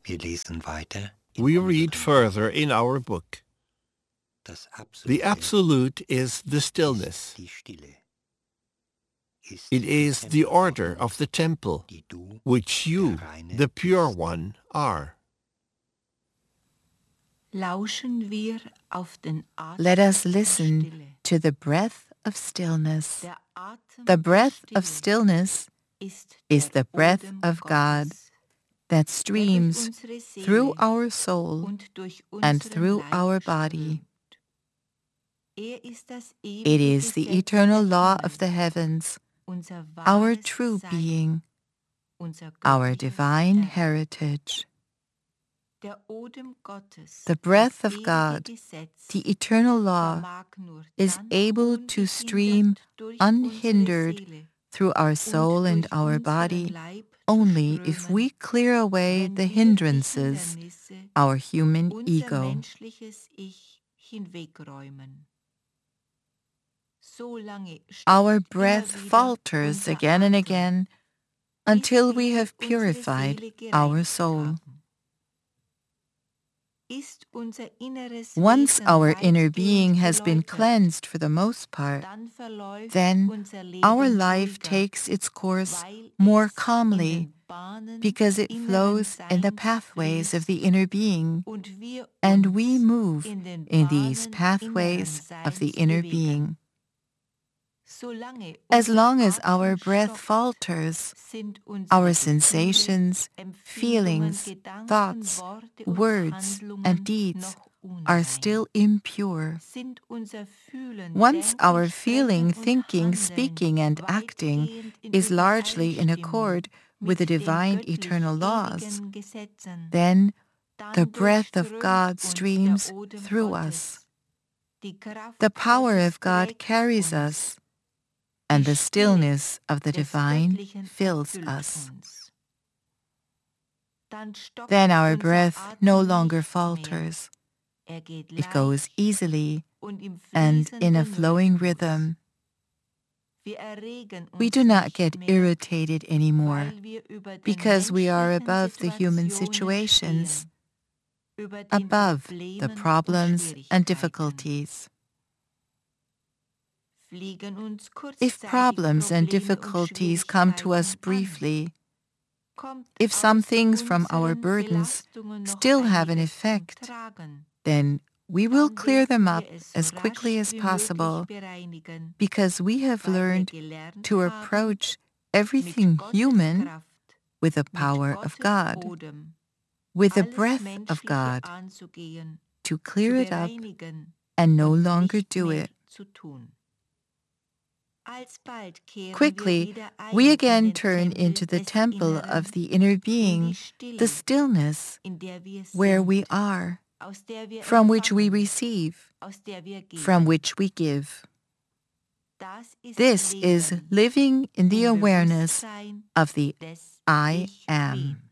We read further in our book. The Absolute is the stillness. It is the order of the temple, which you, the Pure One, are. Let us listen to the breath of stillness. The breath of stillness is the breath of God that streams through our soul and through our body. It is the eternal law of the heavens, our true being, our divine heritage. The breath of God, the eternal law, is able to stream unhindered through our soul and our body only if we clear away the hindrances, our human ego. Our breath falters again and again until we have purified our soul. Once our inner being has been cleansed for the most part, then our life takes its course more calmly because it flows in the pathways of the inner being, and we move in these pathways of the inner being. As long as our breath falters, our sensations, feelings, thoughts, words, and deeds are still impure. Once our feeling, thinking, speaking, and acting is largely in accord with the divine eternal laws, then the breath of God streams through us. The power of God carries us, and the stillness of the divine fills us. Then our breath no longer falters. It goes easily and in a flowing rhythm. We do not get irritated anymore because we are above the human situations, above the problems and difficulties. If problems and difficulties come to us briefly, if some things from our burdens still have an effect, then we will clear them up as quickly as possible because we have learned to approach everything human with the power of God, with the breath of God, to clear it up and no longer do it. Quickly, we again turn into the temple of the inner being, the stillness, where we are, from which we receive, from which we give. This is living in the awareness of the I Am.